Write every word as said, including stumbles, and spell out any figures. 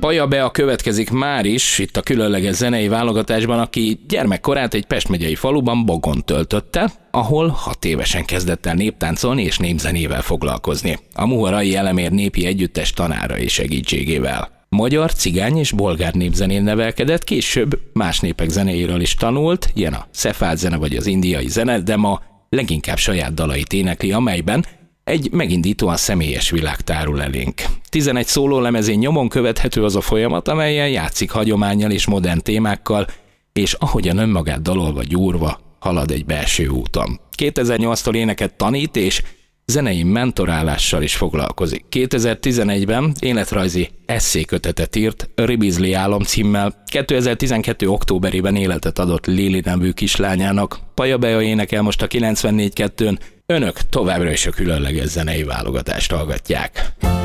Paja Bea következik már is itt a különleges zenei válogatásban, aki gyermekkorát egy Pest megyei faluban Bogon töltötte, ahol hat évesen kezdett el néptáncolni és népzenével foglalkozni. A Muharai Elemér népi együttes tanárai segítségével. Magyar, cigány és bolgár népzenén nevelkedett, később más népek zenéiről is tanult, ilyen a szefád zene vagy az indiai zene, de ma leginkább saját dalait énekli, amelyben egy megindítóan személyes világ tárul elénk. tizenegy szólólemezén nyomon követhető az a folyamat, amelyen játszik hagyománnyal és modern témákkal, és ahogyan önmagát dalolva, gyúrva halad egy belső úton. kétezer-nyolctól éneket tanít, és zenei mentorálással is foglalkozik. kétezer-tizenegyben életrajzi esszékötetet írt Ribizli álom címmel, kétezer-tizenkettő októberében életet adott Lili nevű kislányának. Paja Bea énekel most a kilencvennégy kettőn, önök továbbra is a különleges zenei válogatást hallgatják.